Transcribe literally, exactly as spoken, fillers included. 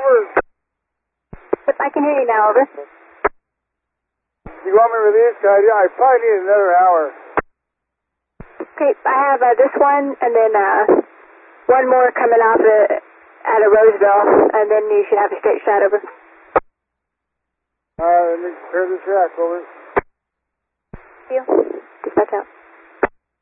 over. Yep, I can hear you now, over. You want me with these guys? Yeah, I probably need another hour. Okay, I have uh, this one, and then uh, one more coming off uh, out of Roseville, and then you should have a straight shot, over. Alright, let me clear the track, over. Thank you.